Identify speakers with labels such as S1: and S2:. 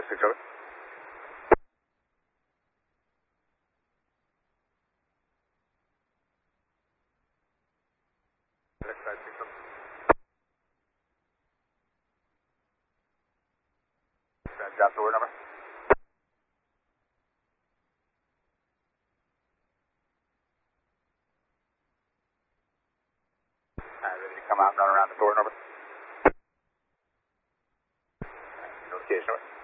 S1: 6 over. Left side 6 over. Drop door number. Ready to come out and run around the door number. Notification over.